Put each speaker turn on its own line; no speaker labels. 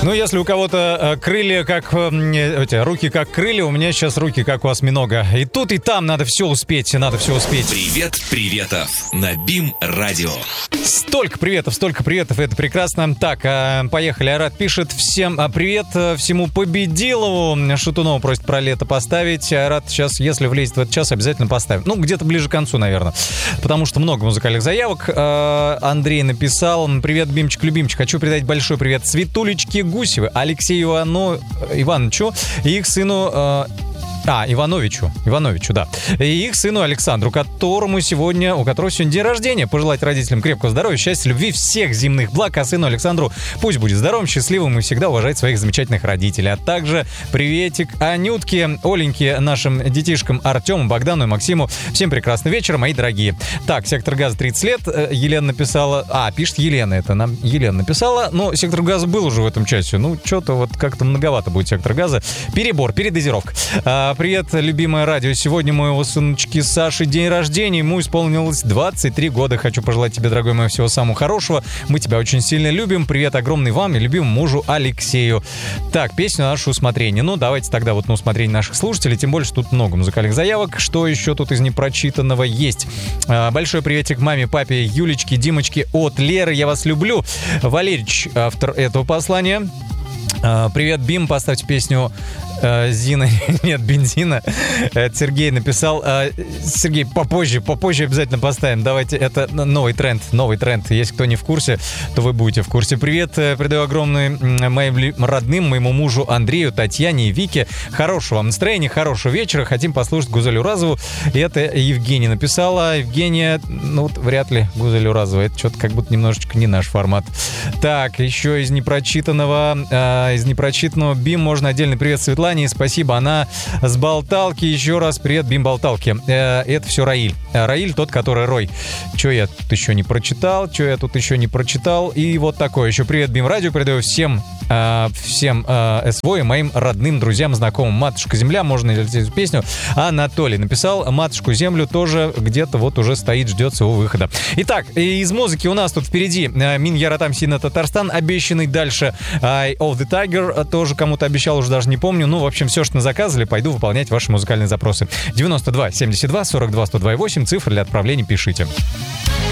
Ну, если у кого-то крылья как... руки как крылья, у меня сейчас руки как у осьминога. И тут, и там надо все успеть,
Привет, приветов на БИМ-радио.
Столько приветов, это прекрасно. Так, поехали. Арат пишет: всем привет, всему Победилову. Шатунову просит про лето поставить. Арат сейчас, если влезет в этот час, обязательно поставим. Ну, где-то ближе к концу, наверное. Потому что много музыкальных заявок. Андрей написал: привет, Бимчик-любимчик. Хочу передать большой привет Светулечке Гусевой, Алексею Ивановичу и их сыну... Ивановичу, да. И их сыну Александру, у которого сегодня день рождения. Пожелать родителям крепкого здоровья, счастья, любви, всех земных благ, а сыну Александру пусть будет здоровым, счастливым и всегда уважать своих замечательных родителей. А также приветик Анютке, Оленьке, нашим детишкам Артему, Богдану и Максиму. Всем прекрасного вечера, мои дорогие. Так, «Сектор газа» 30 лет. Елена написала... пишет Елена, это нам Елена написала. Но «Сектор газа» был уже в этом часе. Ну, что-то вот как-то многовато будет «Сектор газа». Перебор, передозировка. Привет, любимое радио. Сегодня моего сыночки Саши день рождения. Ему исполнилось 23 года. Хочу пожелать тебе, дорогой мой, всего самого хорошего. Мы тебя очень сильно любим. Привет огромный вам и любимому мужу Алексею. Так, песню на наше усмотрение. Ну, давайте тогда вот на усмотрение наших слушателей. Тем более, что тут много музыкальных заявок. Что еще тут из непрочитанного есть? Большой приветик маме, папе, Юлечке, Димочке от Леры. Я вас люблю. Валерич, автор этого послания. Привет, Бим, поставьте песню Зина, нет, бензина. Это Сергей написал. Сергей, попозже обязательно поставим. Давайте, это новый тренд. Если кто не в курсе, то вы будете в курсе. Привет, передаю огромный моим родным, моему мужу Андрею, Татьяне и Вике. Хорошего вам настроения, хорошего вечера. Хотим послушать Гузель Уразову. И это Евгения написала. Евгения, ну вот вряд ли Гузель Уразова. Это что-то как будто немножечко не наш формат. Так, еще из непрочитанного Бим, можно отдельный привет Светлане. Спасибо, она с Болталки. Еще раз привет, Бим, Болталки. Это все Раиль. Раиль тот, который Рой. Что я тут еще не прочитал? И вот такое. Еще привет, Бим Радио. Передаю всем СВО и моим родным, друзьям, знакомым. «Матушка Земля», можно эту песню. Анатолий написал. «Матушку Землю» тоже где-то вот уже стоит, ждет своего выхода. Итак, из музыки у нас тут впереди Мин Яратам Сина Татарстан, обещанный дальше Eye of the Tiger, тоже кому-то обещал, уже даже не помню. Ну, в общем, все, что назаказывали, пойду выполнять ваши музыкальные запросы. 92 72 42 102 8, цифры для отправления пишите.